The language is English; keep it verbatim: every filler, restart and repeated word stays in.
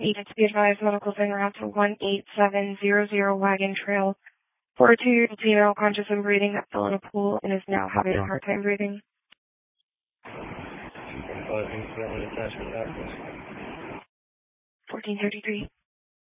Agent to be advised, medical's en route to one eight seven zero zero Wagon Trail for a two-year-old female conscious and breathing that fell in a pool and is now having a hard time breathing. fourteen thirty-three.